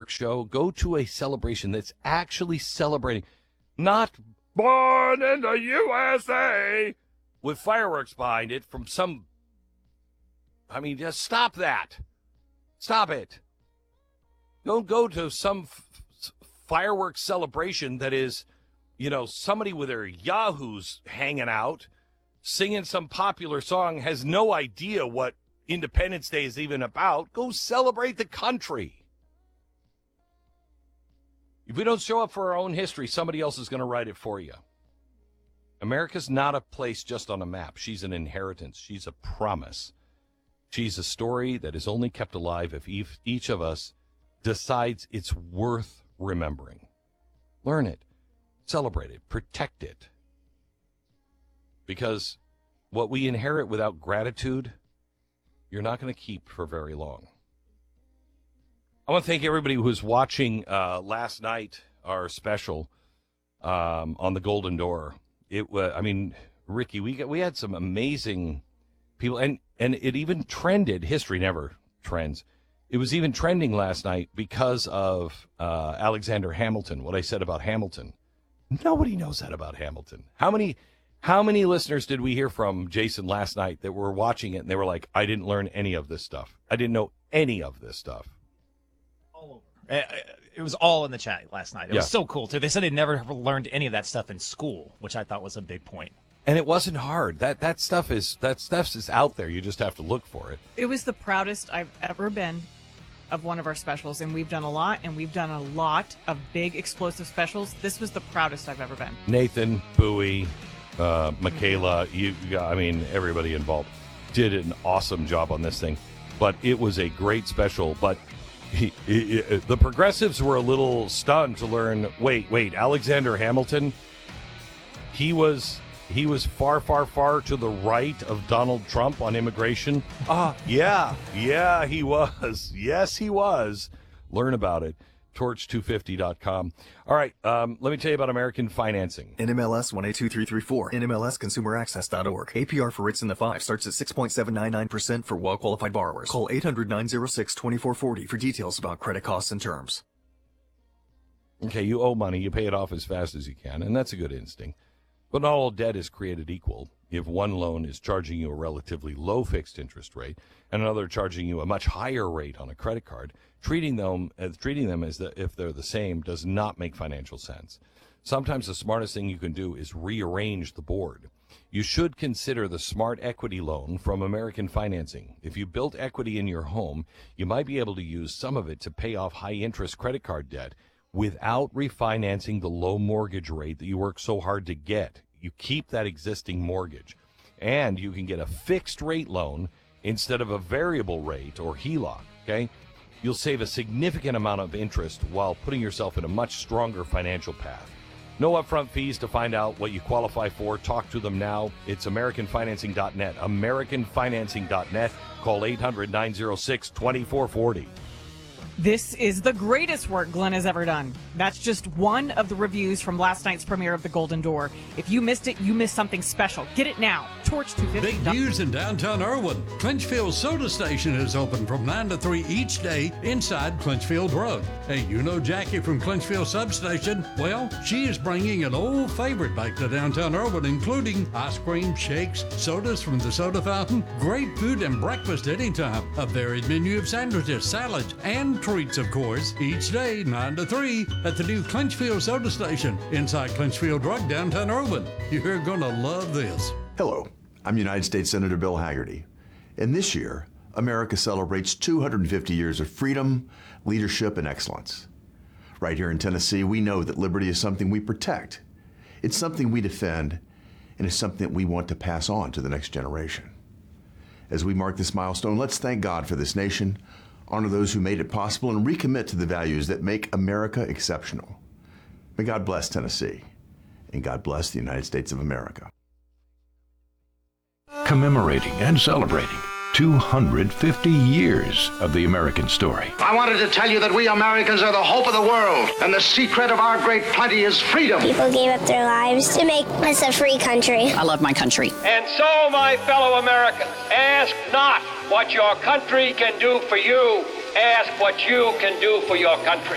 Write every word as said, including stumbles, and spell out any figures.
fireworks show. Go to a celebration that's actually celebrating, not born in the U S A with fireworks behind it from some. I mean, just stop that. Stop it. Don't go to some f- fireworks celebration that is, you know, somebody with their yahoos hanging out, singing some popular song, has no idea what Independence Day is even about. Go celebrate the country. If we don't show up for our own history, somebody else is going to write it for you. America's not a place just on a map. She's an inheritance. She's a promise. She's a story that is only kept alive if each of us decides it's worth remembering. Learn it, celebrate it, protect it. Because what we inherit without gratitude, you're not going to keep for very long. I want to thank everybody who was watching uh, last night, our special um, on the Golden Door. It was, I mean, Ricky, we got, we had some amazing people, and, and it even trended. History never trends. It was even trending last night because of uh, Alexander Hamilton, what I said about Hamilton. Nobody knows that about Hamilton. How many... How many listeners did we hear from, Jason, last night that were watching it and they were like, I didn't learn any of this stuff. I didn't know any of this stuff. All over. It was all in the chat last night. It yeah. was so cool, too. They said they never learned any of that stuff in school, which I thought was a big point. And it wasn't hard. That that stuff is that stuff is out there. You just have to look for it. It was the proudest I've ever been of one of our specials, and we've done a lot, and we've done a lot of big explosive specials. This was the proudest I've ever been. Nathan, Bowie, Uh, Michaela, you, I mean, everybody involved did an awesome job on this thing. But it was a great special. But he, he, he, the progressives were a little stunned to learn, wait, wait, Alexander Hamilton, he was he was far, far, far to the right of Donald Trump on immigration. Ah, yeah, yeah, he was. Yes, he was. Learn about it. torch two fifty dot com. All right, um, let me tell you about American Financing. N M L S one eight two three three four, N M L S consumer access dot org. A P R for rates in the five starts at six point seven nine nine percent for well-qualified borrowers. Call eight hundred nine oh six two four four oh for details about credit costs and terms. Okay, you owe money, you pay it off as fast as you can, and that's a good instinct. But not all debt is created equal. If one loan is charging you a relatively low fixed interest rate and another charging you a much higher rate on a credit card, treating them as treating them as the, if they're the same does not make financial sense. Sometimes the smartest thing you can do is rearrange the board. You should consider the Smart Equity Loan from American Financing. If you built equity in your home, you might be able to use some of it to pay off high-interest credit card debt without refinancing the low mortgage rate that you work so hard to get. You keep that existing mortgage, and you can get a fixed rate loan instead of a variable rate or H E L O C, okay? You'll save a significant amount of interest while putting yourself in a much stronger financial path. No upfront fees to find out what you qualify for. Talk to them now. It's American Financing dot net. American Financing dot net. Call eight hundred nine oh six two four four oh. This is the greatest work Glenn has ever done. That's just one of the reviews from last night's premiere of The Golden Door. If you missed it, you missed something special. Get it now. Torch two fifty. Big news in downtown Irwin. Clinchfield Soda Station is open from nine to three each day inside Clinchfield Road. Hey, you know Jackie from Clinchfield Substation? Well, she is bringing an old favorite back to downtown Irwin, including ice cream, shakes, sodas from the soda fountain, great food and breakfast anytime, a varied menu of sandwiches, salads, and treats, of course, each day, nine to three, at the new Clinchfield Soda Station inside Clinchfield Road, downtown Irwin. You're going to love this. Hello, I'm United States Senator Bill Hagerty. And this year, America celebrates two hundred fifty years of freedom, leadership, and excellence. Right here in Tennessee, we know that liberty is something we protect. It's something we defend, and it's something that we want to pass on to the next generation. As we mark this milestone, let's thank God for this nation, honor those who made it possible, and recommit to the values that make America exceptional. May God bless Tennessee, and God bless the United States of America. Commemorating and celebrating two hundred fifty years of the American story. I wanted to tell you that we Americans are the hope of the world, and the secret of our great plenty is freedom. People gave up their lives to make us a free country. I love my country. And so, my fellow Americans, ask not what your country can do for you. Ask what you can do for your country.